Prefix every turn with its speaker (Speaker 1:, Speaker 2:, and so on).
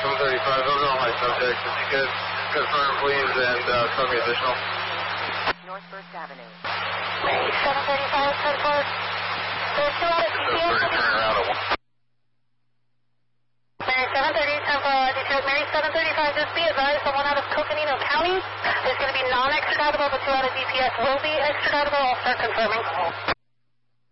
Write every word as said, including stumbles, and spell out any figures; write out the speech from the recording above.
Speaker 1: seven thirty-five, those are all my subjects. If you could confirm, please, and uh, send me additional.
Speaker 2: North First Avenue. Mary seven thirty-five, ten four. There's two out of G P S. Mary seven thirty, ten four, Detroit. Mary seven thirty-five, just be advised, the one out of Coconino County is going to be non-extraditable, but two out of D P S will be extraditable. I'll start confirming.